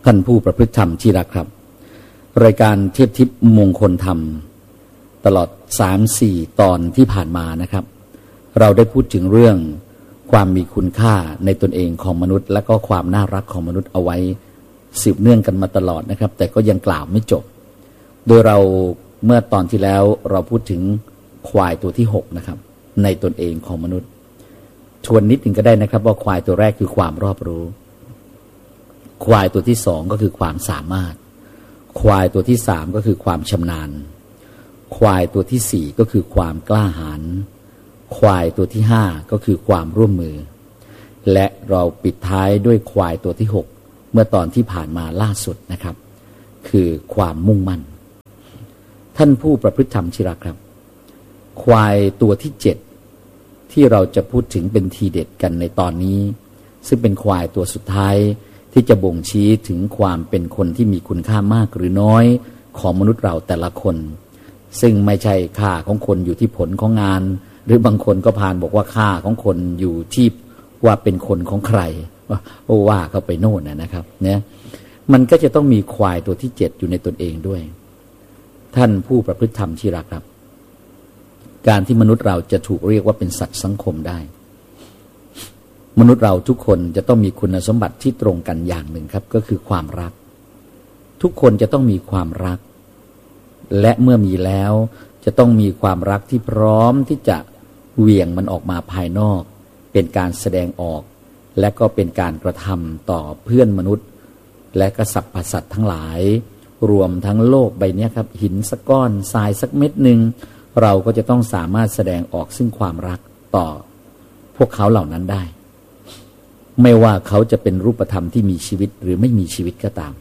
ท่านผู้ประพฤติธรรมที่รักครับรายการเทียบทิพย์มงคลธรรมตลอด 3-4 ตอนที่ผ่านมานะครับเราได้พูดถึงเรื่องความมีคุณค่าในตนเองของมนุษย์และก็ความน่ารักของมนุษย์เอาไว้สืบเนื่องกันมาตลอดนะครับแต่ก็ยังกล่าวไม่จบโดยเราเมื่อตอนที่แล้วเราพูดถึงควายตัวที่6นะครับในตนเองของมนุษย์ทวนนิดหนึ่งก็ได้นะครับว่าควายตัวแรกคือความรอบรู้ควายตัวที่2ก็คือความสามารถควายตัวที่3ก็คือความชำนาญควายตัวที่4ก็คือความกล้าหาญควายตัวที่5ก็คือความร่วมมือและเราปิดท้ายด้วยควายตัวที่6เมื่อตอนที่ผ่านมาล่าสุดนะครับคือความมุ่งมั่นท่านผู้ประพฤติธรรมที่รักครับควายตัวที่7ที่เราจะพูดถึงเป็นทีเด็ดกันในตอนนี้ซึ่งเป็นควายตัวสุดท้ายที่จะบ่งชี้ถึงความเป็นคนที่มีคุณค่ามากหรือน้อยของมนุษย์เราแต่ละคนซึ่งไม่ใช่ค่าของคนอยู่ที่ผลของงานหรือบางคนก็พานบอกว่าค่าของคนอยู่ที่ว่าเป็นคนของใครว่าเข้าไปโน่นนะครับเนี่ยมันก็จะต้องมีควายตัวที่7อยู่ในตนเองด้วยท่านผู้ประพฤติธรรมที่รักครับการที่มนุษย์เราจะถูกเรียกว่าเป็นสัตว์สังคมได้มนุษย์เราทุกคนจะต้องมีคุณสมบัติที่ตรงกันอย่างหนึ่งครับก็คือความรักทุกคนจะต้องมีความรักและเมื่อมีแล้วจะต้องมีความรักที่พร้อมที่จะเหวี่ยงมันออกมาภายนอกเป็นการแสดงออกและก็เป็นการกระทำต่อเพื่อนมนุษย์และก็สรรพสัตว์ทั้งหลายรวมทั้งโลกใบนี้ครับหินสักก้อนทรายสักเม็ดหนึ่งเราก็จะต้องสามารถแสดงออกซึ่งความรักต่อพวกเขาเหล่านั้นได้ไม่ว่าเขาจะเป็นรูปธรรมที่มีชีวิตหรือไม่มีชีวิตก็ตาม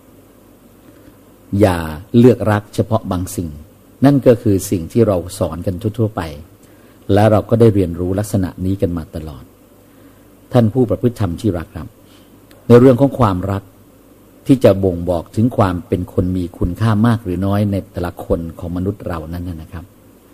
อย่าเลือกรักเฉพาะบางสิ่งนั่นก็คือสิ่งที่เราสอนกันทั่วๆไปและเราก็ได้เรียนรู้ลักษณะนี้กันมาตลอดท่านผู้ประพฤติธรรมที่รักครับในเรื่องของความรักที่จะบ่งบอกถึงความเป็นคนมีคุณค่ามากหรือน้อยในแต่ละคนของมนุษย์เรานั้นนะครับ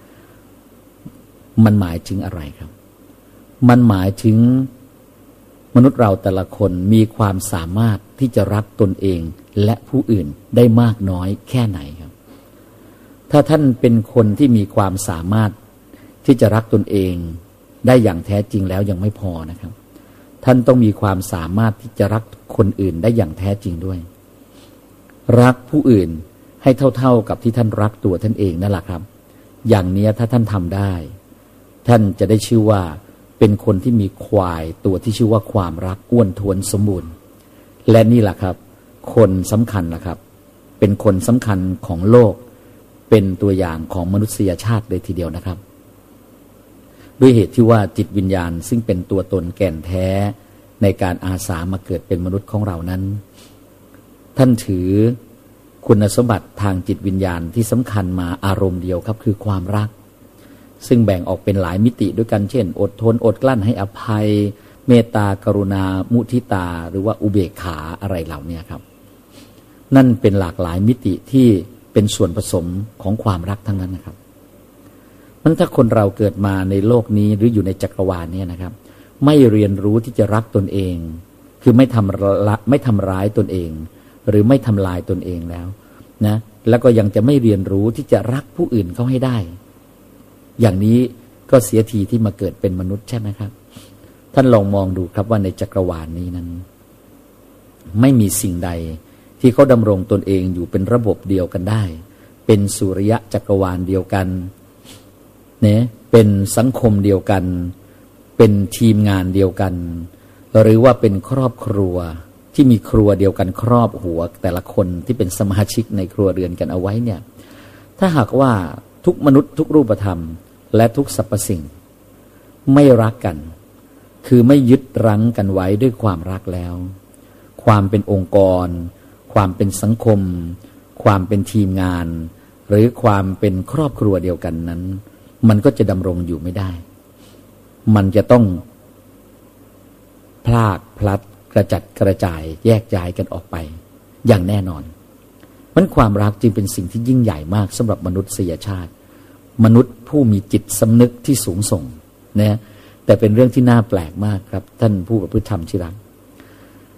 มันหมายถึงอะไรครับมันหมายถึงมนุษย์เราแต่ละคนมีความสามารถที่จะรักตนเองและผู้อื่นได้มากน้อยแค่ไหนครับถ้าท่านเป็นคนที่มีความสามารถที่จะรักตนเองได้อย่างแท้จริงแล้วยังไม่พอนะครับท่านต้องมีความสามารถที่จะรักคนอื่นได้อย่างแท้จริงด้วยรักผู้อื่นให้เท่าๆกับที่ท่านรักตัวท่านเองนั่นแหละครับอย่างนี้ถ้าท่านทำได้ท่านจะได้ชื่อว่าเป็นคนที่มีควายตัวที่ชื่อว่าความรักอ้วนท้วนสมบูรณ์และนี่แหละครับคนสำคัญนะครับเป็นคนสำคัญของโลกเป็นตัวอย่างของมนุษยชาติเลยทีเดียวนะครับด้วยเหตุที่ว่าจิตวิญญาณซึ่งเป็นตัวตนแก่นแท้ในการอาสามาเกิดเป็นมนุษย์ของเรานั้นท่านถือคุณสมบัติทางจิตวิญญาณที่สำคัญมาอารมณ์เดียวครับคือความรักซึ่งแบ่งออกเป็นหลายมิติด้วยกันเช่นอดทนอดกลั้นให้อภัยเมตตากรุณามุทิตาหรือว่าอุเบกขาอะไรเหล่านี้ครับนั่นเป็นหลากหลายมิติที่เป็นส่วนผสมของความรักทั้งนั้นนะครับมันถ้าคนเราเกิดมาในโลกนี้หรืออยู่ในจักรวาลนี้นะครับไม่เรียนรู้ที่จะรักตนเองคือไม่ทำร้ายตนเองหรือไม่ทำลายตนเองแล้วนะแล้วก็ยังจะไม่เรียนรู้ที่จะรักผู้อื่นเขาให้ได้อย่างนี้ก็เสียทีที่มาเกิดเป็นมนุษย์ใช่ไหมครับท่านลองมองดูครับว่าในจักรวาลนี้นั้นไม่มีสิ่งใดที่เขาดำรงตนเองอยู่เป็นระบบเดียวกันได้เป็นสุริยะจักรวาลเดียวกันเนี่ยเป็นสังคมเดียวกันเป็นทีมงานเดียวกันหรือว่าเป็นครอบครัวที่มีครัวเดียวกันครอบหัวแต่ละคนที่เป็นสมาชิกในครัวเรือนกันเอาไว้เนี่ยถ้าหากว่าทุกมนุษย์ทุกรูปธรรมและทุกสรรพสิ่งไม่รักกันคือไม่ยึดรั้งกันไว้ด้วยความรักแล้วความเป็นองค์กรความเป็นสังคมความเป็นทีมงานหรือความเป็นครอบครัวเดียวกันนั้นมันก็จะดำรงอยู่ไม่ได้มันจะต้องพลากพลัดกระจัดกระจายแยกย้ายกันออกไปอย่างแน่นอนมันความรักจึงเป็นสิ่งที่ยิ่งใหญ่มากสำหรับมนุษยชาติมนุษย์ผู้มีจิตสำนึกที่สูงส่งนะแต่เป็นเรื่องที่น่าแปลกมากครับท่านผู้ประพฤติธรรมที่รัก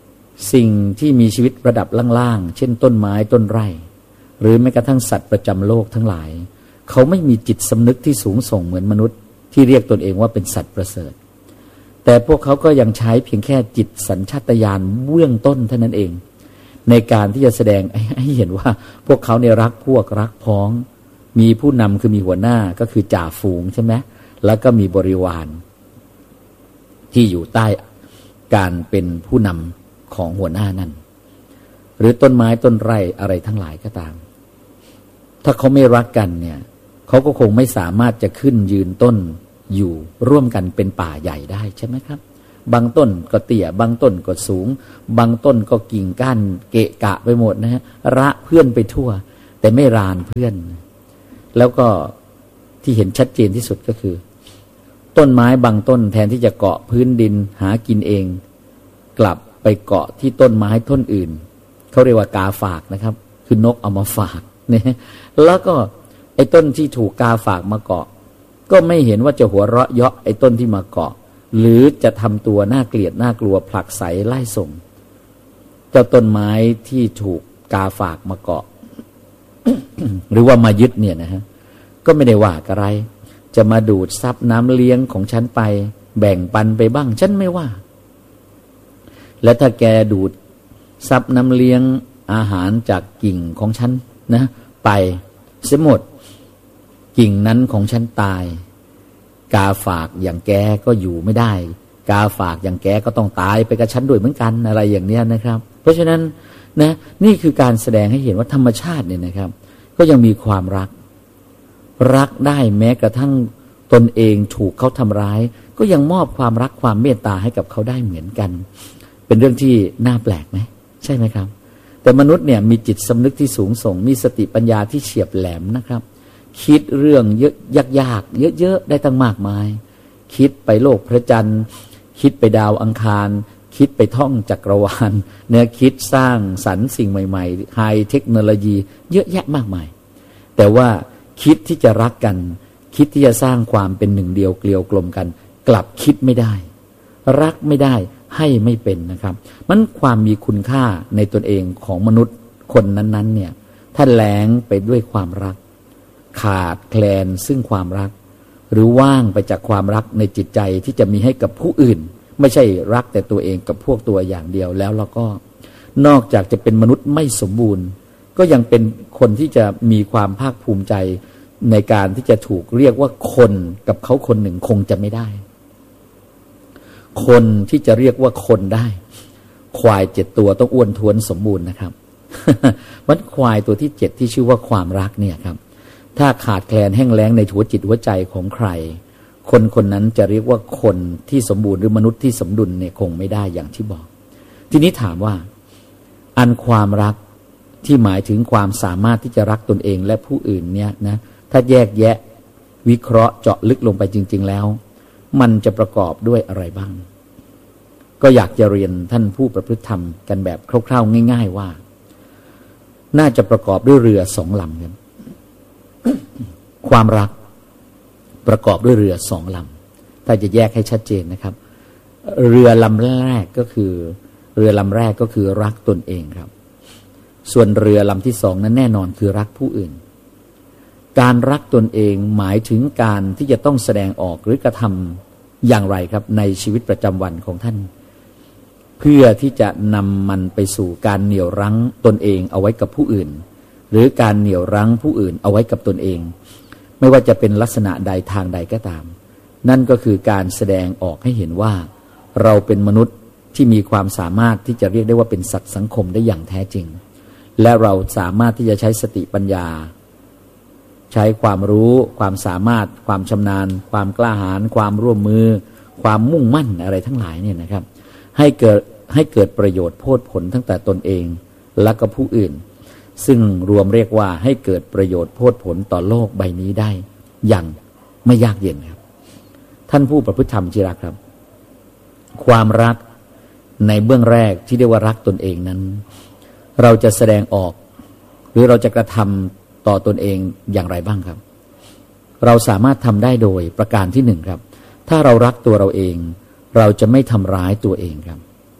สิ่งที่มีชีวิตระดับล่างๆเช่นต้นไม้ต้นไร่หรือแม้กระทั่งสัตว์ประจำโลกทั้งหลายเขาไม่มีจิตสำนึกที่สูงส่งเหมือนมนุษย์ที่เรียกตนเองว่าเป็นสัตว์ประเสริฐแต่พวกเขาก็ยังใช้เพียงแค่จิตสัญชาตญาณเบื้องต้นเท่านั้นเองในการที่จะแสดงให้เห็นว่าพวกเขาเนี่ยรักพวกรักพ้องมีผู้นำคือมีหัวหน้าก็คือจ่าฝูงใช่ไหมแล้วก็มีบริวารที่อยู่ใต้การเป็นผู้นำของหัวหน้านั่นหรือต้นไม้ต้นไร่อะไรทั้งหลายก็ตามถ้าเขาไม่รักกันเนี่ยเขาก็คงไม่สามารถจะขึ้นยืนต้นอยู่ร่วมกันเป็นป่าใหญ่ได้ใช่ไหมครับบางต้นก็เตี้ยบางต้นก็สูงบางต้นก็กิ่งก้านเกะกะไปหมดนะฮะระเพื่อนไปทั่วแต่ไม่รานเพื่อนแล้วก็ที่เห็นชัดเจนที่สุดก็คือต้นไม้บางต้นแทนที่จะเกาะพื้นดินหากินเองกลับไปเกาะที่ต้นไม้ต้นอื่นเขาเรียกว่ากาฝากนะครับคือนกเอามาฝากเนี่ยแล้วก็ไอ้ต้นที่ถูกกาฝากมาเกาะก็ไม่เห็นว่าจะหัวเราะเยาะไอ้ต้นที่มาเกาะหรือจะทำตัวน่าเกลียดน่ากลัวผลักไสไล่ส่งเจ้าต้นไม้ที่ถูกกาฝากมาเกาะ หรือว่ามายึดเนี่ยนะฮะก็ไม่ได้ว่าอะไรจะมาดูดซับน้ำเลี้ยงของฉันไปแบ่งปันไปบ้างฉันไม่ว่าและถ้าแกดูดซับน้ำเลี้ยงอาหารจากกิ่งของฉันนะไปเสียหมดกิ่งนั้นของฉันตายกาฝากอย่างแกก็อยู่ไม่ได้กาฝากอย่างแกก็ต้องตายไปกับฉันด้วยเหมือนกันอะไรอย่างเนี้ยนะครับเพราะฉะนั้นนะนี่คือการแสดงให้เห็นว่าธรรมชาติเนี่ยนะครับก็ยังมีความรักได้แม้กระทั่งตนเองถูกเขาทำร้ายก็ยังมอบความรักความเมตตาให้กับเขาได้เหมือนกันเป็นเรื่องที่น่าแปลกไหมใช่ไหมครับแต่มนุษย์เนี่ยมีจิตสำนึกที่สูงส่งมีสติปัญญาที่เฉียบแหลมนะครับคิดเรื่องเยอะยากๆเยอะๆได้ตั้งมากมายคิดไปโลกพระจันทร์คิดไปดาวอังคารคิดไปท่องจักรวาลเนี่ยคิดสร้างสรรค์สิ่งใหม่ๆไฮเทคโนโลยีเยอะแยะมากมายแต่ว่าคิดที่จะรักกันคิดที่จะสร้างความเป็นหนึ่งเดียวเกลียวกลมกันกลับคิดไม่ได้รักไม่ได้ให้ไม่เป็นนะครับมันความมีคุณค่าในตนเองของมนุษย์คนนั้นๆเนี่ยถ้าแล้งไปด้วยความรักขาดแคลนซึ่งความรักหรือว่างไปจากความรักในจิตใจที่จะมีให้กับผู้อื่นไม่ใช่รักแต่ตัวเองกับพวกตัวอย่างเดียวแล้วเราก็นอกจากจะเป็นมนุษย์ไม่สมบูรณ์ก็ยังเป็นคนที่จะมีความภาคภูมิใจในการที่จะถูกเรียกว่าคนกับเขาคนหนึ่งคงจะไม่ได้คนที่จะเรียกว่าคนได้ควาย7ตัวต้องอ้วนท้วนสมบูรณ์นะครับ มันควายตัวที่7ที่ชื่อว่าความรักเนี่ยครับถ้าขาดแคลนแห้งแล้งในหัวจิตหัวใจของใครคนคนนั้นจะเรียกว่าคนที่สมบูรณ์หรือมนุษย์ที่สมดุลเนี่ยคงไม่ได้อย่างที่บอกทีนี้ถามว่าอันความรักที่หมายถึงความสามารถที่จะรักตนเองและผู้อื่นเนี่ยนะถ้าแยกแยะวิเคราะห์เจาะลึกลงไปจริงๆแล้วมันจะประกอบด้วยอะไรบ้างก็อยากจะเรียนท่านผู้ประพฤติธรรมกันแบบคร่าวๆง่ายๆว่าน่าจะประกอบด้วยเรือ2 ลำครับ ความรักประกอบด้วยเรือ2 ลำถ้าจะแยกให้ชัดเจนนะครับเรือลำแรกก็คือรักตนเองครับส่วนเรือลำที่2นั้นแน่นอนคือรักผู้อื่นการรักตนเองหมายถึงการที่จะต้องแสดงออกหรือกระทำอย่างไรครับในชีวิตประจำวันของท่านเพื่อที่จะนำมันไปสู่การเหนี่ยวรั้งตนเองเอาไว้กับผู้อื่นหรือการเหนี่ยวรั้งผู้อื่นเอาไว้กับตนเองไม่ว่าจะเป็นลักษณะใดทางใดก็ตามนั่นก็คือการแสดงออกให้เห็นว่าเราเป็นมนุษย์ที่มีความสามารถที่จะเรียกได้ว่าเป็นสัตว์สังคมได้อย่างแท้จริงและเราสามารถที่จะใช้สติปัญญาใช้ความรู้ความสามารถความชำนาญความกล้าหาญความร่วมมือความมุ่งมั่นอะไรทั้งหลายเนี่ยนะครับให้เกิดประโยชน์โพดผลตั้งแต่ตนเองและก็ผู้อื่นซึ่งรวมเรียกว่าให้เกิดประโยชน์โพดผลต่อโลกใบนี้ได้อย่างไม่ยากเย็นครับท่านผู้ประพฤติธรรมที่รักครับความรักในเบื้องแรกที่เรียกว่ารักตนเองนั้นเราจะแสดงออกหรือเราจะกระทำต่อตนเองอย่างไรบ้างครับเราสามารถทำได้โดยประการที่1ครับถ้าเรารักตัวเราเองเราจะไม่ทำร้ายตัวเองครับ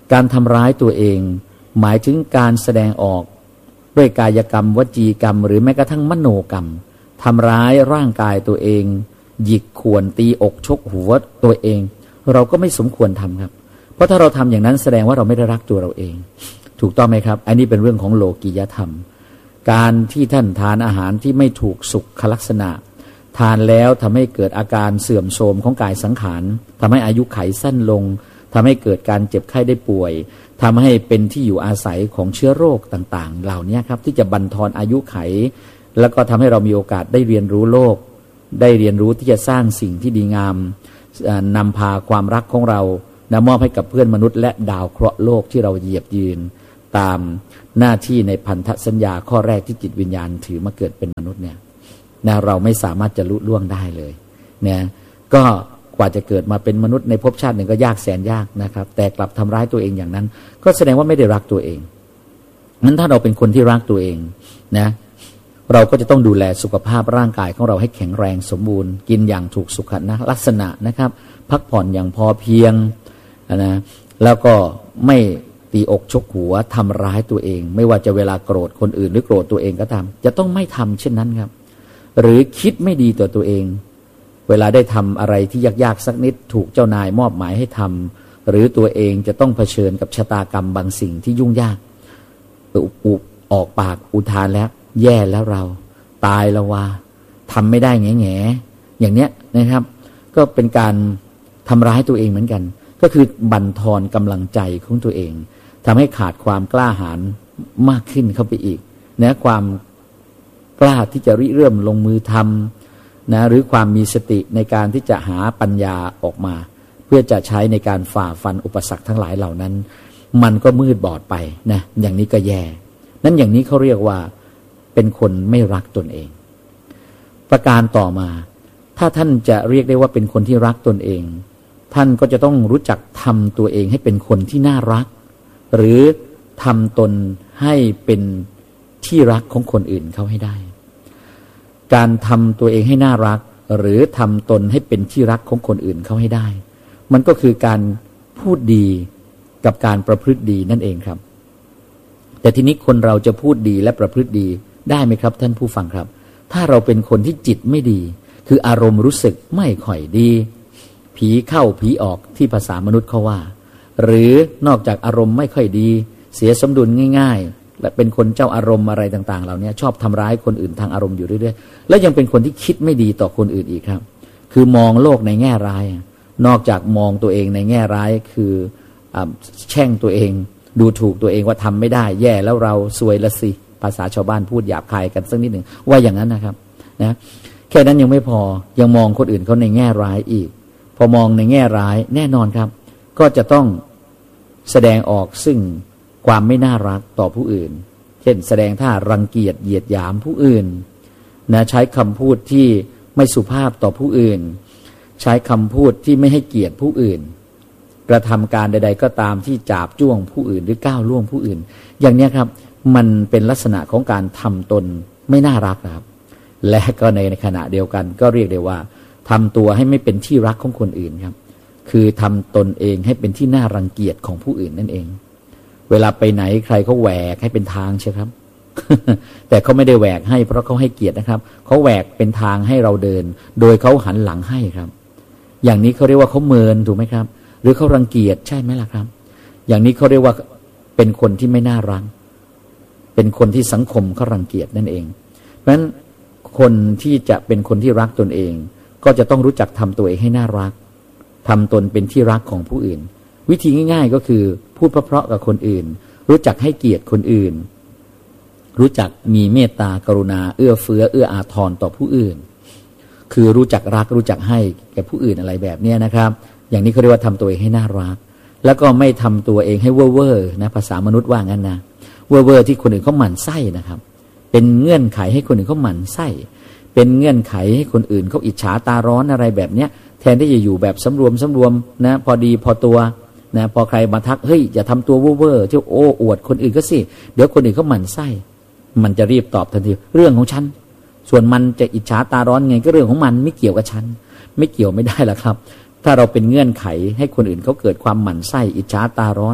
การทำร้ายตัวเองหมายถึงการแสดงออกด้วยกายกรรมวจีกรรมหรือแม้กระทั่งมโนกรรมทำร้ายร่างกายตัวเองหยิกข่วนตีอกชกหัวตัวเองเราก็ไม่สมควรทำครับเพราะถ้าเราทำอย่างนั้นแสดงว่าเราไม่ได้รักตัวเราเองถูกต้องไหมครับอันนี้เป็นเรื่องของโลกียธรรมการที่ท่านทานอาหารที่ไม่ถูกสุขลักษณะทานแล้วทำให้เกิดอาการเสื่อมโทรมของกายสังขารทำให้อายุขัยสั้นลงทำให้เกิดการเจ็บไข้ได้ป่วยทำให้เป็นที่อยู่อาศัยของเชื้อโรคต่างๆเหล่านี้ครับที่จะบั่นทอนอายุไขแล้วก็ทำให้เรามีโอกาสได้เรียนรู้โลกได้เรียนรู้ที่จะสร้างสิ่งที่ดีงามนำพาความรักของเรามอบให้กับเพื่อนมนุษย์และดาวเคราะห์โลกที่เราเหยียบยืนตามหน้าที่ในพันธสัญญาข้อแรกที่จิตวิญญาณถือมาเกิดเป็นมนุษย์เนี่ยเราไม่สามารถจะลุล่วงได้เลยเนี่ยก็กว่าจะเกิดมาเป็นมนุษย์ในภพชาติหนึ่งก็ยากแสนยากนะครับแต่กลับทำร้ายตัวเองอย่างนั้นก็แสดงว่าไม่ได้รักตัวเองงั้นถ้าเราเป็นคนที่รักตัวเองนะเราก็จะต้องดูแลสุขภาพร่างกายของเราให้แข็งแรงสมบูรณ์กินอย่างถูกสุขลักษณะนะครับพักผ่อนอย่างพอเพียงนะแล้วก็ไม่ตีอกชกหัวทำร้ายตัวเองไม่ว่าจะเวลาโกรธคนอื่นหรือโกรธตัวเองก็ตามจะต้องไม่ทำเช่นนั้นครับหรือคิดไม่ดีต่อตัวเองเวลาได้ทำอะไรที่ยากๆสักนิดถูกเจ้านายมอบหมายให้ทำหรือตัวเองจะต้องเผชิญกับชะตากรรมบางสิ่งที่ยุ่งยากออกปากอุทานแล้วแย่แล้วเราตายแล้วว่าทำไม่ได้แง่ๆอย่างเนี้ยนะครับก็เป็นการทำร้ายตัวเองเหมือนกันก็คือบั่นทอนกำลังใจของตัวเองทำให้ขาดความกล้าหาญมากขึ้นเข้าไปอีกนะความกล้าที่จะริเริ่มลงมือทำนะหรือความมีสติในการที่จะหาปัญญาออกมาเพื่อจะใช้ในการฝ่าฟันอุปสรรคทั้งหลายเหล่านั้นมันก็มืดบอดไปนะอย่างนี้ก็แย่นั้นอย่างนี้เขาเรียกว่าเป็นคนไม่รักตนเองประการต่อมาถ้าท่านจะเรียกได้ว่าเป็นคนที่รักตนเองท่านก็จะต้องรู้จักทำตัวเองให้เป็นคนที่น่ารักหรือทำตนให้เป็นที่รักของคนอื่นเขาให้ได้การทำตัวเองให้น่ารักหรือทำตนให้เป็นที่รักของคนอื่นเขาให้ได้มันก็คือการพูดดีกับการประพฤติดีนั่นเองครับแต่ทีนี้คนเราจะพูดดีและประพฤติดีได้ไหมครับท่านผู้ฟังครับถ้าเราเป็นคนที่จิตไม่ดีคืออารมณ์รู้สึกไม่ค่อยดีผีเข้าผีออกที่ภาษามนุษย์เขาว่าหรือนอกจากอารมณ์ไม่ค่อยดีเสียสมดุลง่ายๆและเป็นคนเจ้าอารมณ์อะไรต่างๆเหล่านี้ชอบทำร้ายคนอื่นทางอารมณ์อยู่เรื่อยๆแล้วยังเป็นคนที่คิดไม่ดีต่อคนอื่นอีกครับคือมองโลกในแง่ร้ายนอกจากมองตัวเองในแง่ร้ายคือแช่งตัวเองดูถูกตัวเองว่าทำไม่ได้แย่แล้วเราซวยละสิภาษาชาวบ้านพูดหยาบคายกันสักนิดหนึ่งว่าอย่างนั้นนะครับนะแค่นั้นยังไม่พอยังมองคนอื่นเขาในแง่ร้ายอีกพอมองในแง่ร้ายแน่นอนครับก็จะต้องแสดงออกซึ่งความไม่น่ารักต่อผู้อื่นเช่นแสดงท่ารังเกียจเหยียดหยามผู้อื่นนะใช้คำพูดที่ไม่สุภาพต่อผู้อื่นใช้คำพูดที่ไม่ให้เกียรติผู้อื่นกระทำการใดๆก็ตามที่จาบจ้วงผู้อื่นหรือก้าวล่วงผู้อื่นอย่างนี้ครับมันเป็นลักษณะของการทำตนไม่น่ารักนะครับและก็ในขณะเดียวกันก็เรียกได้ว่าทำตัวให้ไม่เป็นที่รักของคนอื่นครับคือทำตนเองให้เป็นที่น่ารังเกียจของผู้อื่นนั่นเองเวลาไปไหนใครเขาแหวกให้เป็นทางใช่ครับ แต่เขาไม่ได้แหวกให้เพราะเขาให้เกียรตินะครับเขาแหวกเป็นทางให้เราเดินโดยเขาหันหลังให้ครับอย่างนี้เขาเรียกว่าเขาเมินถูกไหมครับหรือเขารังเกียจใช่ไหมล่ะครับอย่างนี้เขาเรียกว่าเป็นคนที่ไม่น่ารักเป็นคนที่สังคมเขารังเกียจนั่นเองเพราะฉะนั้นคนที่จะเป็นคนที่รักตนเองก็จะต้องรู้จักทำตัวเองให้น่ารักทำตนเป็นที่รักของผู้อื่นวิธีง่ายๆก็คือพูดเพราะๆกับคนอื่นรู้จักให้เกียรติคนอื่นรู้จักมีเมตตากรุณาเอื้อเฟื้อเอื้ออาทรต่อผู้อื่นคือรู้จักรักรู้จักให้แก่ผู้อื่นอะไรแบบนี้นะครับอย่างนี้เขาเรียกว่าทำตัวเองให้น่ารักแล้วก็ไม่ทำตัวเองให้เว่อร์นะภาษามนุษย์ว่างั้นนะเว่อร์ที่คนอื่นเขาหมั่นไส้นะครับเป็นเงื่อนไขให้คนอื่นเขาหมั่นไส้เป็นเงื่อนไขให้คนอื่นเขาอิจฉาตาร้อนอะไรแบบเนี้ยแทนที่จะอยู่แบบสำรวมนะพอดีพอตัวนะพอใครมาทักเฮ้ยอย่าทำตัวเว่อร์ที่โอ้อวดคนอื่นก็สิเดี๋ยวคนอื่นเขาหมั่นไส้มันจะรีบตอบทันทีเรื่องของฉันส่วนมันจะอิจฉาตาร้อนไงก็เรื่องของมันไม่เกี่ยวกับฉันไม่เกี่ยวไม่ได้หรอกครับถ้าเราเป็นเงื่อนไขให้คนอื่นเขาเกิดความหมั่นไส้อิจฉาตาร้อน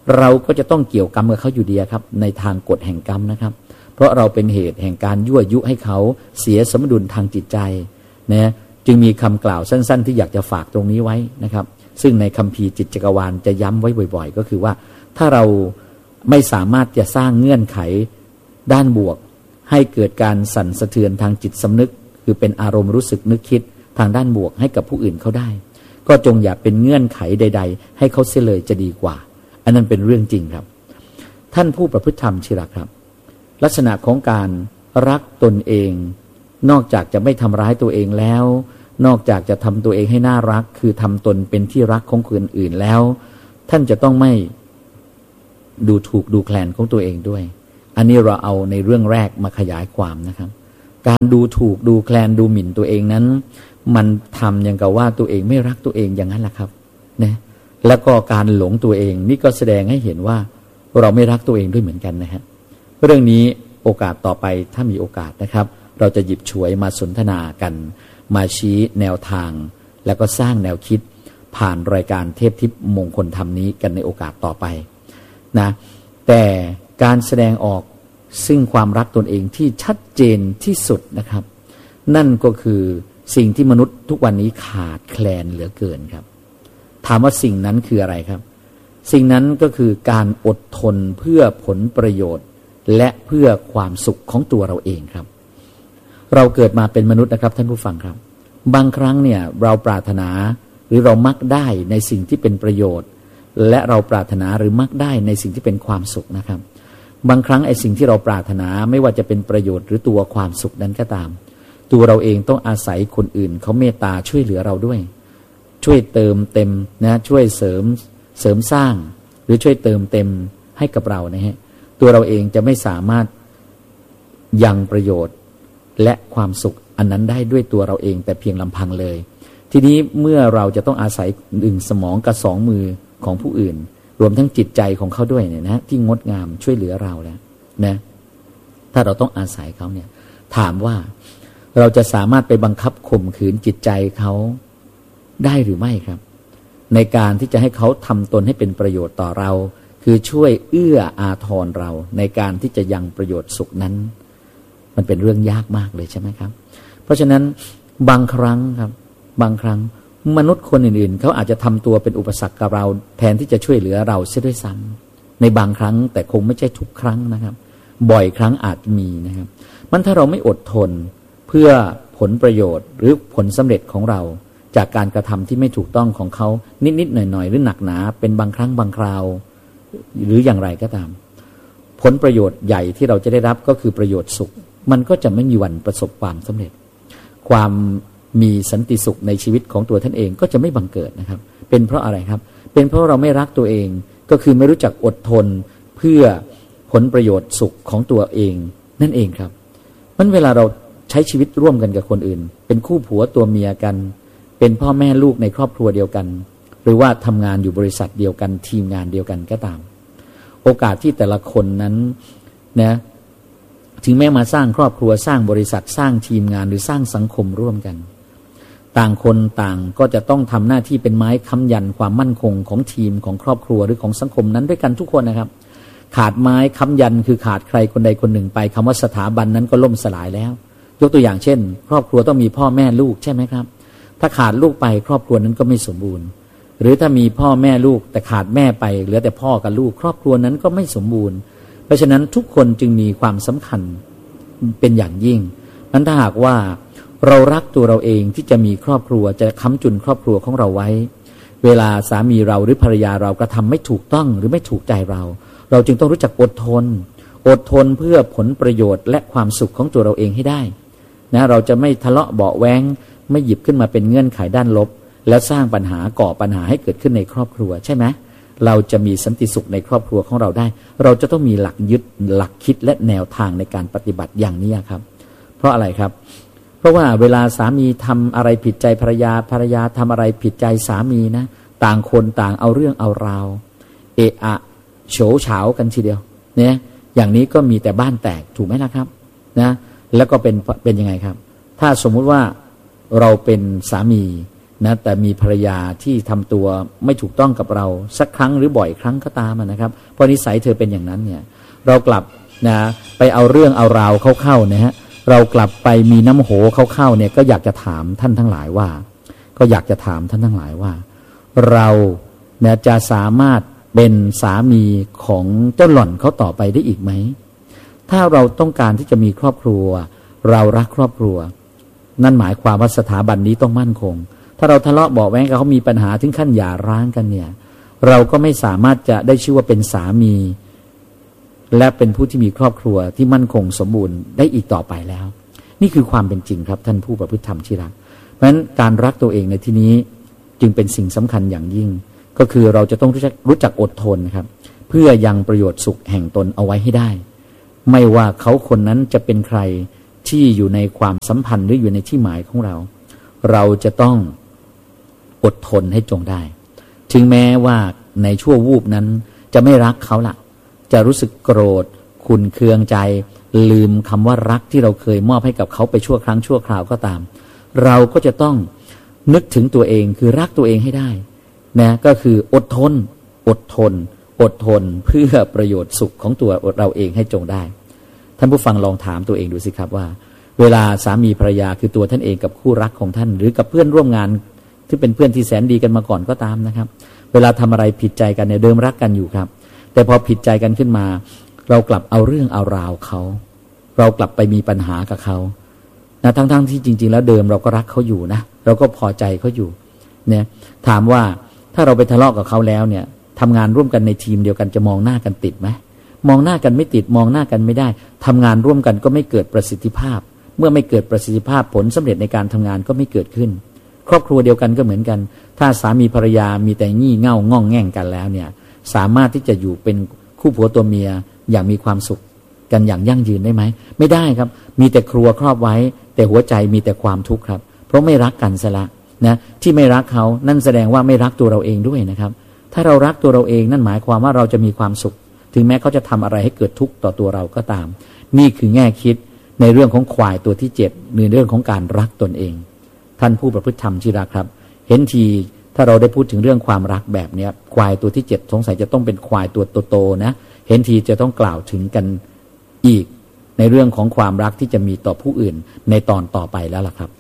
เราก็จะต้องเกี่ยวกรรมกับเขาอยู่ดีครับในทางกฎแห่งกรรมนะครับเพราะเราเป็นเหตุแห่งการยั่วยุให้เขาเสียสมดุลทางจิตใจนะจึงมีคำกล่าวสั้นๆที่อยากจะฝากตรงนี้ไว้นะครับซึ่งในคัมภีร์จิตจักรวาลจะย้ำไว้บ่อยๆก็คือว่าถ้าเราไม่สามารถจะสร้างเงื่อนไขด้านบวกให้เกิดการสั่นสะเทือนทางจิตสำนึกคือเป็นอารมณ์รู้สึกนึกคิดทางด้านบวกให้กับผู้อื่นเขาได้ก็จงอย่าเป็นเงื่อนไขใดๆให้เขาเสียเลยจะดีกว่าอันนั้นเป็นเรื่องจริงครับท่านผู้ประพฤติธรรมที่รักครับลักษณะของการรักตนเองนอกจากจะไม่ทำร้ายตัวเองแล้วนอกจากจะทำตัวเองให้น่ารักคือทำตนเป็นที่รักของคนอื่นแล้วท่านจะต้องไม่ดูถูกดูแคลนของตัวเองด้วยอันนี้เราเอาในเรื่องแรกมาขยายความนะครับการดูถูกดูแคลนดูหมิ่นตัวเองนั้นมันทำอย่างกับว่าตัวเองไม่รักตัวเองอย่างนั้นแหละครับนะแล้วก็การหลงตัวเองนี่ก็แสดงให้เห็นว่าเราไม่รักตัวเองด้วยเหมือนกันนะฮะเรื่องนี้โอกาสต่อไปถ้ามีโอกาสนะครับเราจะหยิบฉวยมาสนทนากันมาชี้แนวทางแล้วก็สร้างแนวคิดผ่านรายการเทพทิพย์มงคลธรรมนี้กันในโอกาสต่อไปนะแต่การแสดงออกซึ่งความรักตนเองที่ชัดเจนที่สุดนะครับนั่นก็คือสิ่งที่มนุษย์ทุกวันนี้ขาดแคลนเหลือเกินครับถามว่าสิ่งนั้นคืออะไรครับสิ่งนั้นก็คือการอดทนเพื่อผลประโยชน์และเพื่อความสุขของตัวเราเองครับเราเกิดมาเป็นมนุษย์นะครับท่านผู้ฟังครับบางครั้งเนี่ยเราปรารถนาหรือเรามักได้ในสิ่งที่เป็นประโยชน์และเราปรารถนาหรือมักได้ในสิ่งที่เป็นความสุขนะครับบางครั้งไอ้สิ่งที่เราปรารถนาไม่ว่าจะเป็นประโยชน์หรือตัวความสุขนั้นก็ตามตัวเราเองต้องอาศัยคนอื่นเขาเมตตาช่วยเหลือเราด้วยช่วยเติมเต็มนะช่วยเสริมสร้างหรือช่วยเติมเต็มให้กับเรานะฮะตัวเราเองจะไม่สามารถยังประโยชน์และความสุขอันนั้นได้ด้วยตัวเราเองแต่เพียงลำพังเลยทีนี้เมื่อเราจะต้องอาศัย1 สมองกับ2 มือของผู้อื่นรวมทั้งจิตใจของเขาด้วยเนี่ยนะที่งดงามช่วยเหลือเราแล้วนะถ้าเราต้องอาศัยเขาเนี่ยถามว่าเราจะสามารถไปบังคับข่มขืนจิตใจเขาได้หรือไม่ครับในการที่จะให้เขาทำตนให้เป็นประโยชน์ต่อเราคือช่วยเอื้ออาทรเราในการที่จะยังประโยชน์สุขนั้นมันเป็นเรื่องยากมากเลยใช่ไหมครับเพราะฉะนั้นบางครั้งครับบางครั้งมนุษย์คนอื่นๆเขาอาจจะทำตัวเป็นอุปสรรคกับเราแทนที่จะช่วยเหลือเราเสียด้วยซ้ำในบางครั้งแต่คงไม่ใช่ทุกครั้งนะครับบ่อยครั้งอาจมีนะครับมันถ้าเราไม่อดทนเพื่อผลประโยชน์หรือผลสำเร็จของเราจากการกระทำที่ไม่ถูกต้องของเขานิดๆหน่อยๆหรือหนักหนาเป็นบางครั้งบางคราวหรืออย่างไรก็ตามผลประโยชน์ใหญ่ที่เราจะได้รับก็คือประโยชน์สุขมันก็จะไม่มีวันประสบความสำเร็จความมีสันติสุขในชีวิตของตัวท่านเองก็จะไม่บังเกิดนะครับเป็นเพราะอะไรครับเป็นเพราะเราไม่รักตัวเองก็คือไม่รู้จักอดทนเพื่อผลประโยชน์สุขของตัวเองนั่นเองครับมันเวลาเราใช้ชีวิตร่วมกันกับคนอื่นเป็นคู่ผัวตัวเมียกันเป็นพ่อแม่ลูกในครอบครัวเดียวกันหรือว่าทำงานอยู่บริษัทเดียวกันทีมงานเดียวกันก็ตามโอกาสที่แต่ละคนนั้นนะถึงแม้มาสร้างครอบครัวสร้างบริษัทสร้างทีมงานหรือสร้างสังคมร่วมกันต่างคนต่างก็จะต้องทำหน้าที่เป็นไม้ค้ำยันความมั่นคงของทีมของครอบครัวหรือของสังคมนั้นด้วยกันทุกคนนะครับขาดไม้ค้ำยันคือขาดใครคนใดคนหนึ่งไปคำว่าสถาบันนั้นก็ล่มสลายแล้วยกตัวอย่างเช่นครอบครัวต้องมีพ่อแม่ลูกใช่ไหมครับถ้าขาดลูกไปครอบครัวนั้นก็ไม่สมบูรณ์หรือถ้ามีพ่อแม่ลูกแต่ขาดแม่ไปเหลือแต่พ่อกับลูกครอบครัวนั้นก็ไม่สมบูรณ์เพราะฉะนั้นทุกคนจึงมีความสำคัญเป็นอย่างยิ่งนั้นถ้าหากว่าเรารักตัวเราเองที่จะมีครอบครัวจะค้ำจุนครอบครัวของเราไว้เวลาสามีเราหรือภรรยาเรากระทำไม่ถูกต้องหรือไม่ถูกใจเราจึงต้องรู้จักอดทนเพื่อผลประโยชน์และความสุขของตัวเราเองให้ได้นะเราจะไม่ทะเลาะเบาะแว้งไม่หยิบขึ้นมาเป็นเงื่อนไขด้านลบแล้วสร้างปัญหาก่อปัญหาให้เกิดขึ้นในครอบครัวใช่ไหมเราจะมีสันติสุขในครอบครัวของเราได้เราจะต้องมีหลักยึดหลักคิดและแนวทางในการปฏิบัติอย่างนี้ครับเพราะอะไรครับเพราะว่าเวลาสามีทำอะไรผิดใจภรรยาทำอะไรผิดใจสามีนะต่างคนต่างเอาเรื่องเอาราวเอะอะโฉเฉากันทีเดียวเนี่ยอย่างนี้ก็มีแต่บ้านแตกถูกไหมล่ะครับนะแล้วก็เป็นยังไงครับถ้าสมมุติว่าเราเป็นสามีนะแต่มีภรรยาที่ทำตัวไม่ถูกต้องกับเราสักครั้งหรือบ่อยครั้งก็ตามนะครับเพราะนิสัยเธอเป็นอย่างนั้นเนี่ยเรากลับนะไปเอาเรื่องเอาราวเข้านะฮะเรากลับไปมีน้ำโหเข้าเนี่ยก็อยากจะถามท่านทั้งหลายว่าเราเนี่ยจะสามารถเป็นสามีของเจ้าหล่อนเขาต่อไปได้อีกไหมถ้าเราต้องการที่จะมีครอบครัวเรารักครอบครัวนั่นหมายความว่าสถาบันนี้ต้องมั่นคงถ้าเราทะเลาะเบาะแว้งกับเขามีปัญหาถึงขั้นหย่าร้างกันเนี่ยเราก็ไม่สามารถจะได้ชื่อว่าเป็นสามีและเป็นผู้ที่มีครอบครัวที่มั่นคงสมบูรณ์ได้อีกต่อไปแล้วนี่คือความเป็นจริงครับท่านผู้ประพฤติธรรมที่รักเพราะฉะนั้นการรักตัวเองในที่นี้จึงเป็นสิ่งสำคัญอย่างยิ่งก็คือเราจะต้องรู้จักอดทนครับเพื่อยังประโยชน์สุขแห่งตนเอาไว้ให้ได้ไม่ว่าเขาคนนั้นจะเป็นใครที่อยู่ในความสัมพันธ์หรืออยู่ในที่หมายของเราจะต้องอดทนให้จงได้ถึงแม้ว่าในชั่ววูบนั้นจะไม่รักเขาล่ะจะรู้สึกโกรธขุ่นเคืองใจลืมคำว่ารักที่เราเคยมอบให้กับเขาไปชั่วครั้งชั่วคราวก็ตามเราก็จะต้องนึกถึงตัวเองคือรักตัวเองให้ได้นะก็คืออดทนเพื่อประโยชน์สุขของตัวเราเองให้จงได้ท่านผู้ฟังลองถามตัวเองดูสิครับว่าเวลาสามีภรรยาคือตัวท่านเองกับคู่รักของท่านหรือกับเพื่อนร่วมงานที่เป็นเพื่อนที่แสนดีกันมาก่อนก็ตามนะครับเวลาทำอะไรผิดใจกันเนี่ยเดิมรักกันอยู่ครับแต่พอผิดใจกันขึ้นมาเรากลับเอาเรื่องเอาราวเขาเรากลับไปมีปัญหากับเขานะทั้งที่จริงๆแล้วเดิมเราก็รักเขาอยู่นะเราก็พอใจเขาอยู่เนี่ยถามว่าถ้าเราไปทะเลาะกับเขาแล้วเนี่ยทำงานร่วมกันในทีมเดียวกันจะมองหน้ากันติดไหมมองหน้ากันไม่ติดมองหน้ากันไม่ได้ทำงานร่วมกันก็ไม่เกิดประสิทธิภาพเมื่อไม่เกิดประสิทธิภาพผลสำเร็จในการทำงานก็ไม่เกิดขึ้นครอบครัวเดียวกันก็เหมือนกันถ้าสามีภรรยามีแต่งี่เง่าง่องแง่งกันแล้วเนี่ยสามารถที่จะอยู่เป็นคู่ผัวตัวเมียอย่างมีความสุขกันอย่างยั่งยืนได้ไหมไม่ได้ครับมีแต่ครัวครอบไว้แต่หัวใจมีแต่ความทุกข์ครับเพราะไม่รักกันซะละนะที่ไม่รักเขานั่นแสดงว่าไม่รักตัวเราเองด้วยนะครับถ้าเรารักตัวเราเองนั่นหมายความว่าเราจะมีความสุขถึงแม้เขาจะทำอะไรให้เกิดทุกข์ต่อตัวเราก็ตามนี่คือแง่คิดในเรื่องของควายตัวที่7ในเรื่องของการรักตนเองท่านผู้ประพฤติธรรมที่รักครับเห็นทีถ้าเราได้พูดถึงเรื่องความรักแบบนี้ควายตัวที่7สงสัยจะต้องเป็นควายตัวโตๆนะเห็นทีจะต้องกล่าวถึงกันอีกในเรื่องของความรักที่จะมีต่อผู้อื่นในตอนต่อไปแล้วล่ะครับ